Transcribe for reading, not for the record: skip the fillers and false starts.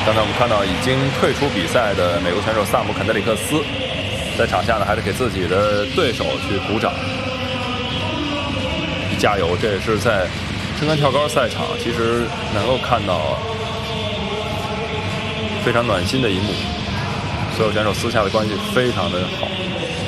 刚才我们看到已经退出比赛的美国选手萨姆肯德里克斯，在场下呢还是给自己的对手去鼓掌，加油！这也是在撑杆跳高赛场其实能够看到非常暖心的一幕，所有选手私下的关系非常的好。